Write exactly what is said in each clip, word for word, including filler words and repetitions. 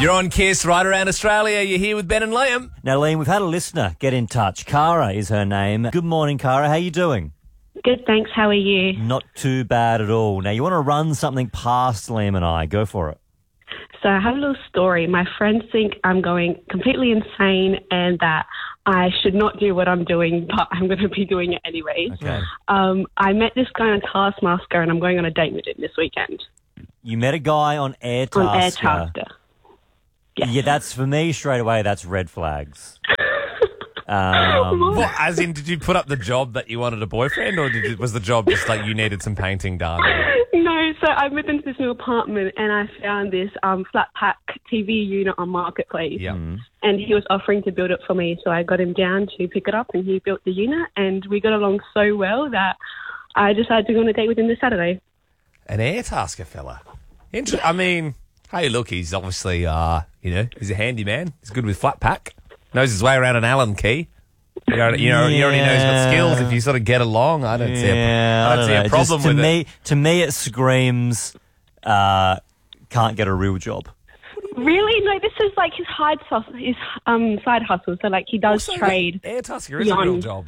You're on Kiss right around Australia. You're here with Ben and Liam. Now, Liam, we've had a listener get in touch. Cara is her name. Good morning, Cara. How you doing? Good, thanks. How are you? Not too bad at all. Now, you want to run something past Liam and I. Go for it. So I have a little story. My friends think I'm going completely insane and that I should not do what I'm doing, but I'm going to be doing it anyway. Okay. Um, I met this guy on Taskmaster and I'm going on a date with him this weekend. You met a guy on Airtasker. On Airtasker. Yes. Yeah, that's, for me, straight away, that's red flags. um, What, as in, did you put up the job that you wanted a boyfriend, or did you, was the job just like you needed some painting done? No, so I moved into this new apartment and I found this um, flat pack T V unit on Marketplace. Yeah. And he was offering to build it for me, so I got him down to pick it up and he built the unit and we got along so well that I decided to go on a date with him this Saturday. An Airtasker fella. Inter- I mean, hey, look, he's obviously, uh, you know, he's a handyman. He's good with flat pack. Knows his way around an Allen key. You know, you know, you already know he's got skills. If you sort of get along, I don't see a, yeah, I don't see know. a problem Just to with me, it. To me, it screams uh, can't get a real job. Really? No, this is like his side hustle, his um, side hustle. So like he does Also, trade. Airtasker is a real beyond- job.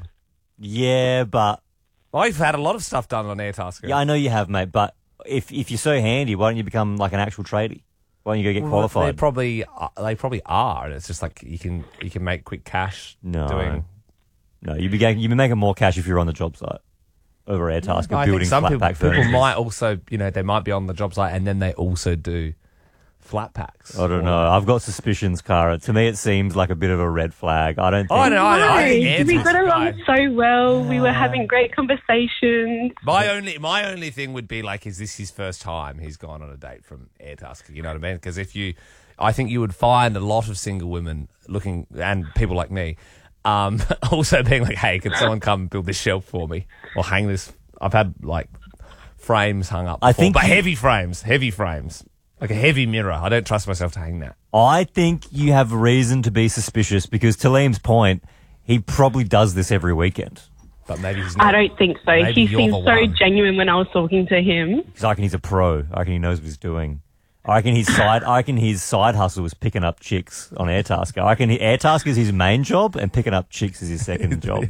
Yeah, but I've had a lot of stuff done on Airtasker. yeah, I know you have, mate. But if if you're so handy, why don't you become like an actual tradie? Why don't you go get They qualified? probably, uh, they probably are, and it's just like you can you can make quick cash No. doing. No, you'd be getting, you'd be making more cash if you're on the job site over Airtasker I building think some flat people, pack people furniture. might also, you know, they might be on the job site and then they also do flat packs. I don't know. I've got suspicions, Cara. To me, it seems like a bit of a red flag. I don't think. I know. I, I think No, we Airtasker got along guy- so well. We were having great conversations. My only, my only thing would be like, is this his first time he's gone on a date from Airtasker? You know what I mean? Because if you, I think you would find a lot of single women looking, and people like me, um, also being like, hey, can someone come build this shelf for me or hang this? I've had like frames hung up before, I think but you- heavy frames, heavy frames, like a heavy mirror. I don't trust myself to hang that. I think you have reason to be suspicious because, to Liam's point, he probably does this every weekend. But maybe he's not. I don't think so. Maybe He you're seemed the so one. genuine when I was talking to him. Because I reckon he's a pro. I reckon he knows what he's doing. I reckon his side. I reckon his side hustle was picking up chicks on Airtasker. I reckon he, Airtasker is his main job, and picking up chicks is his second job.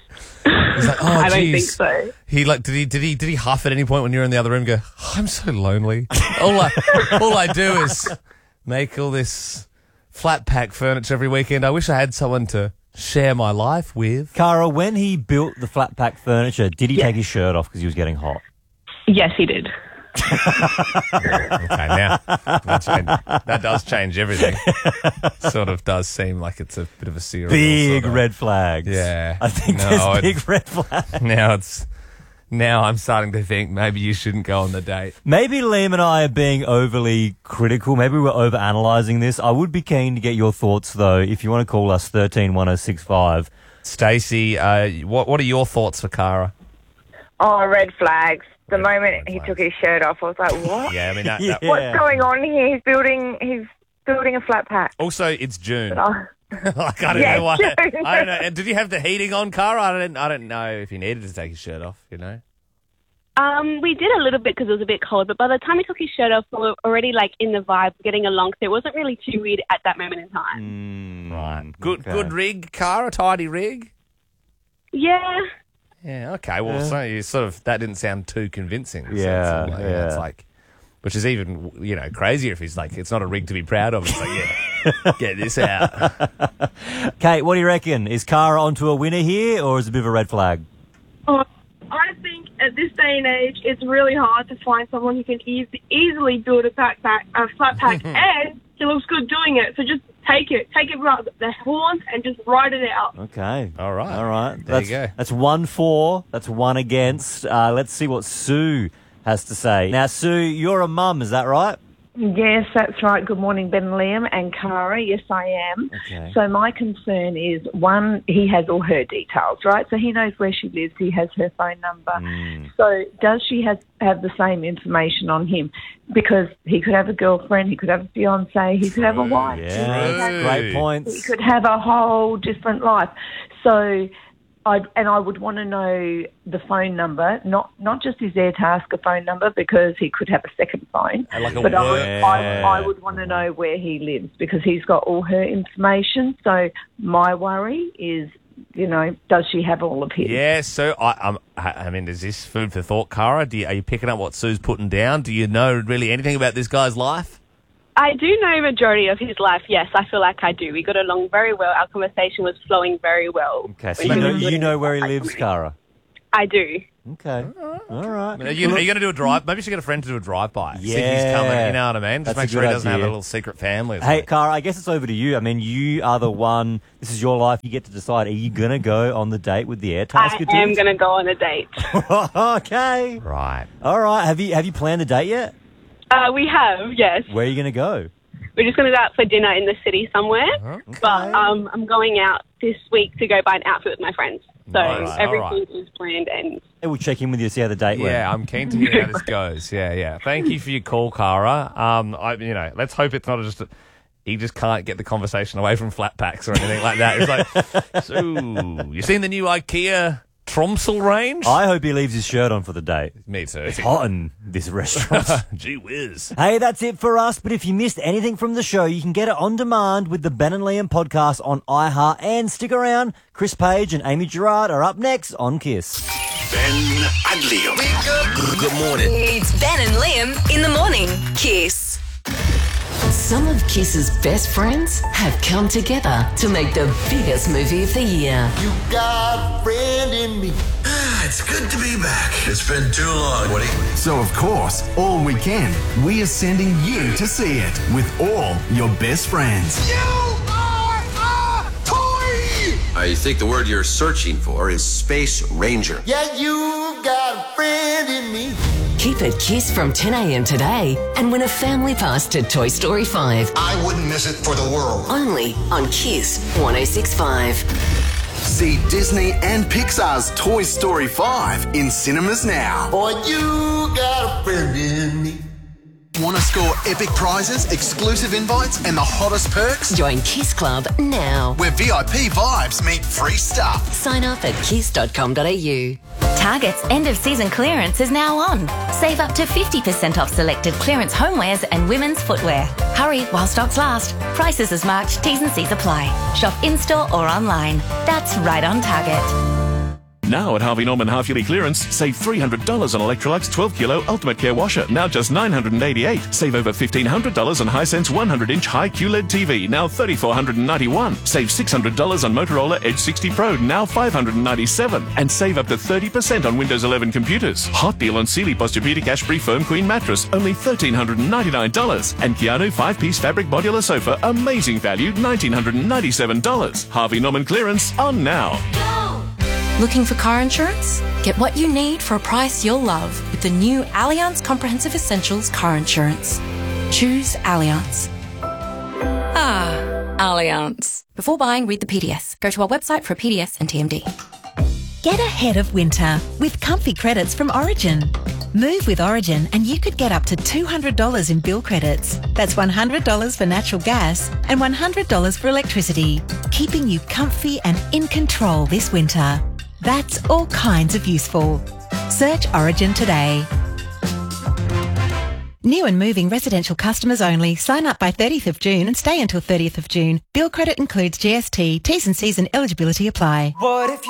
He's like, oh, I don't think geez. so. He like did he did he did he huff at any point when you're in the other room? And go, oh, I'm so lonely. all I all I do is make all this flat pack furniture every weekend. I wish I had someone to share my life with. Cara, when he built the flat pack furniture, did he Yeah. take his shirt off because he was getting hot? Yes, he did. Okay, now that, change, that does change everything. Sort of does seem like it's a bit of a serial. Big sort of- red flags. Yeah. I think No, there's I'd- big red flags. Now it's now I'm starting to think maybe you shouldn't go on the date. Maybe Liam and I are being overly critical. Maybe we're over analysing this. I would be keen to get your thoughts, though, if you want to call us thirteen one oh six five. Stacey, uh, what what are your thoughts for Cara? Oh, red flags. The Red- moment red he flags. took his shirt off, I was like, what? Yeah, I mean that. Yeah. that What's going on here? He's building, he's building a flat pack. Also, it's June. Oh, like, I don't Yeah, know why. June. I don't know. And did you have the heating on, Cara? I don't. I don't know if he needed to take his shirt off. You know. Um, we did a little bit because it was a bit cold, but by the time he took his shirt off, we were already like in the vibe, getting along. So it wasn't really too weird at that moment in time. Mm, Right. Good. okay. Good rig, Cara. Tidy rig. Yeah. Yeah. Okay. Well, Yeah. so you sort of that didn't sound too convincing. So Yeah, it's like, yeah. It's like, which is even you know crazier if he's like, it's not a rig to be proud of. It's like, yeah, get this out. Kate, what do you reckon? Is Cara onto a winner here, or is it a bit of a red flag? Oh, I think at this day and age, it's really hard to find someone who can eas easily build a backpack, a flat pack, and he looks good doing it. So just take it, take it by the horns, and just ride it out. Okay. All right. All right. There that's, you go. That's one for. That's one against. Uh, let's see what Sue has to say. Now, Sue, you're a mum, is that right? Yes, that's right. Good morning, Ben and Liam and Cara. Yes, I am. Okay. So my concern is, one, he has all her details, right? So he knows where she lives. He has her phone number. Mm. So does she has, have the same information on him? Because he could have a girlfriend, he could have a fiancé, he could have a wife. Yeah, that's True. great He points. could have a whole different life. So I'd, and I would want to know the phone number, not not just his Airtasker phone number, because he could have a second phone. Like a but I would, word. I, I would want to know where he lives because he's got all her information. So my worry is, you know, does she have all of his? Yeah, so I, um, I mean, is this food for thought, Cara? Do you, are you picking up what Sue's putting down? Do you know really anything about this guy's life? I do know majority of his life, yes. I feel like I do. We got along very well. Our conversation was flowing very well. Okay, so you know, you know where he lives, Cara? I do. Okay. All right. Are you, are you going to do a drive? Maybe you should get a friend to do a drive-by. See if he's Yeah. coming, you know what I mean? Just That's a make sure good he doesn't have a idea. little secret family. or Hey, something. Cara, I guess it's over to you. I mean, you are the one. This is your life. You get to decide. Are you going to go on the date with the Airtasker I am dude? going to go on a date. Okay. Right. All right. Have you have you planned the date yet? Uh, we have, yes. Where are you going to go? We're just going to go out for dinner in the city somewhere. Okay. But um, I'm going out this week to go buy an outfit with my friends. So Nice. everything All right. is planned and Hey, we'll check in with you, see how the date went. Yeah, I'm keen to hear how this goes. Yeah, yeah. Thank you for your call, Cara. Um, I, you know, let's hope it's not just a, he just can't get the conversation away from flat packs or anything like that. It's like, so you seen the new IKEA Tromsø range? I hope he leaves his shirt on for the date. Me too. It's hot in this restaurant. Gee whiz. Hey, that's it for us. But if you missed anything from the show, you can get it on demand with the Ben and Liam podcast on iHeart. And stick around. Chris Page and Amy Gerard are up next on Kiss. Ben and Liam. Wake up. Good morning. It's Ben and Liam in the morning. Kiss. Some of Kiss's best friends have come together to make the biggest movie of the year. You got a friend in me. It's good to be back. It's been too long, Woody. So, of course, all weekend, we are sending you to see it with all your best friends. You are a toy! I think the word you're searching for is Space Ranger. Yeah, you got a friend in me. Keep it Kiss from ten a.m. today and win a family pass to Toy Story five. I wouldn't miss it for the world. Only on Kiss one oh six point five. See Disney and Pixar's Toy Story five in cinemas now. Boy, you got a friend in me. Want to score epic prizes, exclusive invites, and the hottest perks? Join Kiss Club now. Where V I P vibes meet free stuff. Sign up at kiss dot com dot a u. Target's end-of-season clearance is now on. Save up to fifty percent off selected clearance homewares and women's footwear. Hurry while stocks last. Prices as marked, T's and C's apply. Shop in-store or online. That's right on Target. Now at Harvey Norman half-yearly clearance, save three hundred dollars on Electrolux twelve kilo Ultimate Care Washer, now just nine hundred eighty-eight dollars. Save over fifteen hundred dollars on Hisense one hundred inch high Q L E D T V, now three thousand four hundred ninety-one dollars. Save six hundred dollars on Motorola Edge sixty Pro, now five hundred ninety-seven dollars. And save up to thirty percent on Windows eleven computers. Hot deal on Sealy Posturepedic Ashbury Firm Queen Mattress, only one thousand three hundred ninety-nine dollars. And Keanu five-piece fabric modular sofa, amazing value, one thousand nine hundred ninety-seven dollars. Harvey Norman clearance on now. Looking for car insurance? Get what you need for a price you'll love with the new Allianz Comprehensive Essentials car insurance. Choose Allianz. Ah, Allianz. Before buying, read the P D S. Go to our website for a P D S and T M D. Get ahead of winter with comfy credits from Origin. Move with Origin and you could get up to two hundred dollars in bill credits. That's one hundred dollars for natural gas and one hundred dollars for electricity, keeping you comfy and in control this winter. That's all kinds of useful. Search Origin today. New and moving residential customers only. Sign up by thirtieth of June and stay until thirtieth of June. Bill credit includes G S T. T's and C's and eligibility apply. What if